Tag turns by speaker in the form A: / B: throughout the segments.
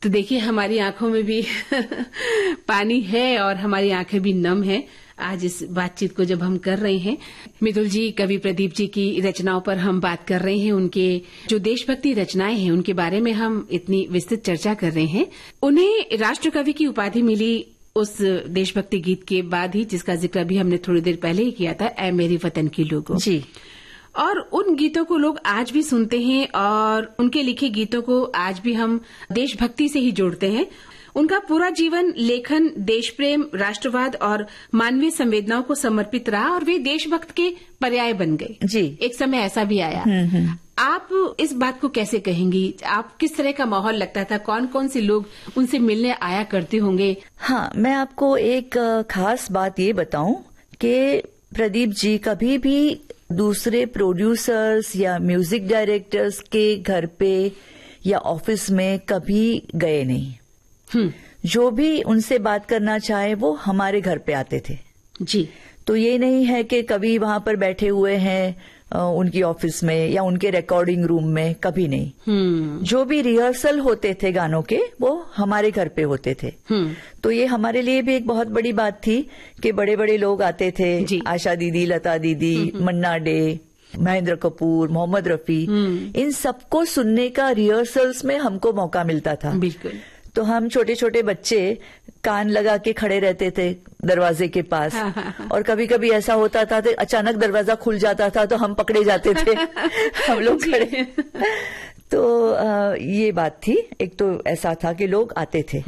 A: तो देखिए हमारी आंखों में भी पानी है और हमारी आंखें भी नम है आज इस बातचीत को जब हम कर रहे हैं। मितुल जी, कवि प्रदीप जी की रचनाओं पर हम बात कर रहे हैं। उनके जो देशभक्ति रचनाएं हैं उनके बारे में हम इतनी विस्तृत चर्चा कर रहे हैं। उन्हें राष्ट्र कवि की उपाधि मिली उस देशभक्ति गीत के बाद ही, जिसका जिक्र अभी हमने थोड़ी देर पहले ही किया था, ऐ मेरे वतन के लोगों जी। और उन गीतों को लोग आज भी सुनते हैं और उनके लिखे गीतों को आज भी हम देशभक्ति से ही जोड़ते हैं। उनका पूरा जीवन लेखन, देश प्रेम, राष्ट्रवाद और मानवीय संवेदनाओं को समर्पित रहा और वे देशभक्त के पर्याय बन गए जी। एक समय ऐसा भी आया। आप इस बात को कैसे कहेंगी? आप किस तरह का माहौल लगता था? कौन कौन से लोग उनसे मिलने आया करते होंगे?
B: हाँ, मैं आपको एक खास बात ये बताऊं कि प्रदीप जी कभी भी दूसरे प्रोड्यूसर्स या म्यूजिक डायरेक्टर्स के घर पे या ऑफिस में कभी गए नहीं। जो भी उनसे बात करना चाहे वो हमारे घर पे आते थे जी। तो ये नहीं है कि कभी वहां पर बैठे हुए हैं उनकी ऑफिस में या उनके रिकॉर्डिंग रूम में, कभी नहीं। जो भी रिहर्सल होते थे गानों के वो हमारे घर पे होते थे। तो ये हमारे लिए भी एक बहुत बड़ी बात थी कि बड़े बड़े लोग आते थे, आशा दीदी, लता दीदी, मन्ना डे, महेंद्र कपूर, मोहम्मद रफी, इन सबको सुनने का रिहर्सल्स में हमको मौका मिलता था।
A: बिल्कुल।
B: तो हम छोटे छोटे बच्चे कान लगा के खड़े रहते थे दरवाजे के पास। और कभी कभी ऐसा होता था तो अचानक दरवाजा खुल जाता था तो हम पकड़े जाते थे हम लोग खड़े। तो ये बात थी। एक तो ऐसा था कि लोग आते थे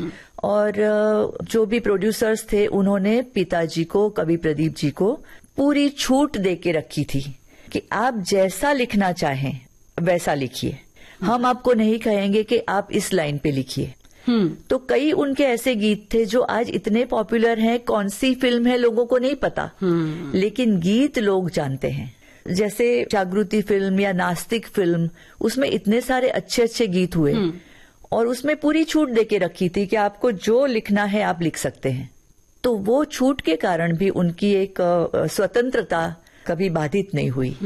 B: और जो भी प्रोड्यूसर्स थे उन्होंने पिताजी को, कवि प्रदीप जी को पूरी छूट दे के रखी थी कि आप जैसा लिखना चाहें वैसा लिखिए, हम आपको नहीं कहेंगे कि आप इस लाइन पे लिखिए। तो कई उनके ऐसे गीत थे जो आज इतने पॉपुलर हैं, कौन सी फिल्म है लोगों को नहीं पता, लेकिन गीत लोग जानते हैं। जैसे जागृति फिल्म या नास्तिक फिल्म, उसमें इतने सारे अच्छे अच्छे गीत हुए और उसमें पूरी छूट देके रखी थी कि आपको जो लिखना है आप लिख सकते हैं। तो वो छूट के कारण भी उनकी एक स्वतंत्रता कभी बाधित नहीं हुई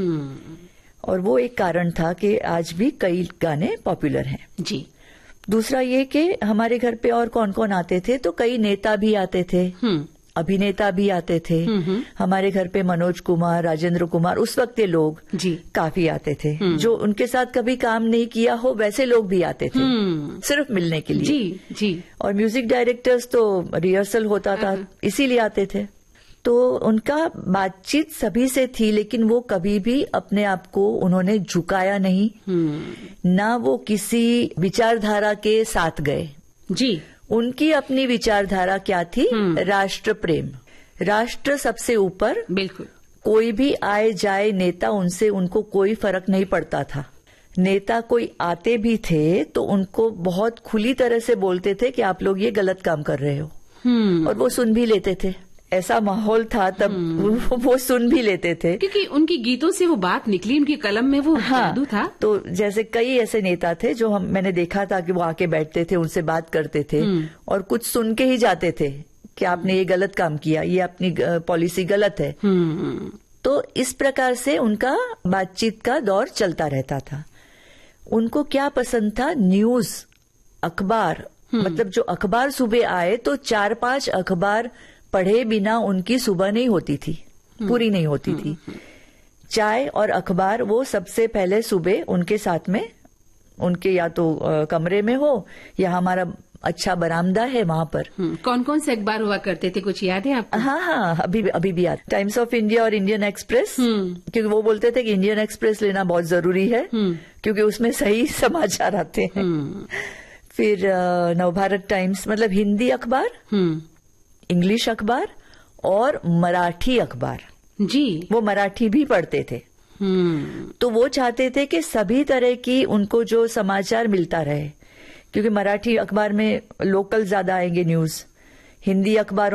B: और वो एक कारण था कि आज भी कई गाने पॉपुलर हैं जी। दूसरा ये कि हमारे घर पे और कौन कौन आते थे, तो कई नेता भी आते थे, अभिनेता भी आते थे। हमारे घर पे मनोज कुमार, राजेंद्र कुमार, उस वक्त के लोग जी काफी आते थे। जो उनके साथ कभी काम नहीं किया हो वैसे लोग भी आते थे सिर्फ मिलने के लिए जी जी। और म्यूजिक डायरेक्टर्स तो रिहर्सल होता था इसीलिए आते थे। तो उनका बातचीत सभी से थी, लेकिन वो कभी भी अपने आप को उन्होंने झुकाया नहीं, ना वो किसी विचारधारा के साथ गए जी। उनकी अपनी विचारधारा क्या थी? राष्ट्र प्रेम, राष्ट्र सबसे ऊपर। बिल्कुल। कोई भी आए जाए नेता, उनसे उनको कोई फर्क नहीं पड़ता था। नेता कोई आते भी थे तो उनको बहुत खुली तरह से बोलते थे कि आप लोग ये गलत काम कर रहे हो, और वो सुन भी लेते थे। ऐसा माहौल था तब, वो सुन भी लेते थे
A: क्योंकि उनकी गीतों से वो बात निकली, उनकी कलम में वो जादू था।
B: तो जैसे कई ऐसे नेता थे जो मैंने देखा था कि वो आके बैठते थे, उनसे बात करते थे और कुछ सुन के ही जाते थे कि आपने ये गलत काम किया, ये अपनी पॉलिसी गलत है। तो इस प्रकार से उनका बातचीत का दौर चलता रहता था। उनको क्या पसंद था? न्यूज, अखबार, मतलब जो अखबार सुबह आए तो 4-5 अखबार पढ़े बिना उनकी सुबह नहीं होती थी, पूरी नहीं होती थी। चाय और अखबार वो सबसे पहले सुबह उनके साथ में, उनके या तो कमरे में हो या हमारा अच्छा बरामदा है वहां पर।
A: कौन कौन से अखबार हुआ करते थे, कुछ याद है आपको?
B: हाँ, अभी भी याद। टाइम्स ऑफ इंडिया और इंडियन एक्सप्रेस, क्योंकि वो बोलते थे कि इंडियन एक्सप्रेस लेना बहुत जरूरी है क्योंकि उसमें सही समाचार आते हैं। फिर नवभारत टाइम्स, मतलब हिंदी अखबार, इंग्लिश अखबार और मराठी अखबार जी। वो मराठी भी पढ़ते थे। तो वो चाहते थे कि सभी तरह की उनको जो समाचार मिलता रहे, क्योंकि मराठी अखबार में लोकल ज्यादा आएंगे न्यूज, हिंदी अखबारों